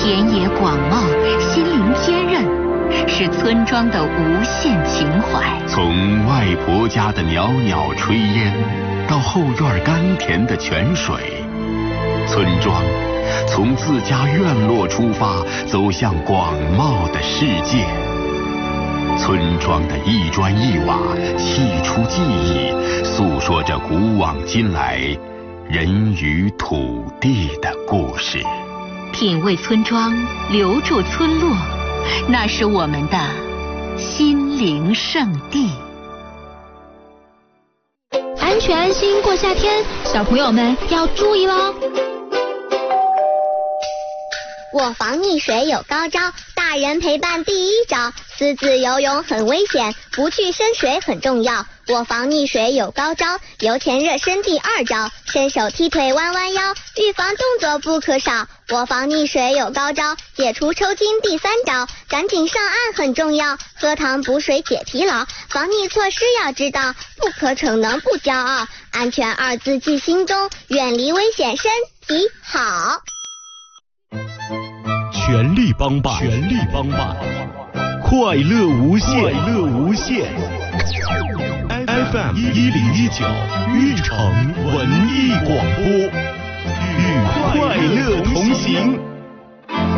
田野广袤，心灵坚韧，是村庄的无限情怀。 从外婆家的袅袅炊烟，到后院甘甜的泉水，村庄从自家院落出发，走向广袤的世界。村庄的一砖一瓦，砌出记忆，诉说着古往今来人与土地的故事。 品味村庄，留住村落，那是我们的心灵圣地。 安全安心过夏天，小朋友们要注意喽！ 我防溺水有高招，大人陪伴第一招。私自游泳很危险，不去深水很重要。我防溺水有高招，游前热身第二招，伸手踢腿弯弯腰，预防动作不可少。我防溺水有高招，解除抽筋第三招，赶紧上岸很重要，喝糖补水解疲劳。防溺措施要知道，不可逞能不骄傲，安全二字记心中，远离危险身体好。 全力帮办，全力帮办，快乐无限，快乐无限。FM 1019玉城文艺广播，与快乐同行。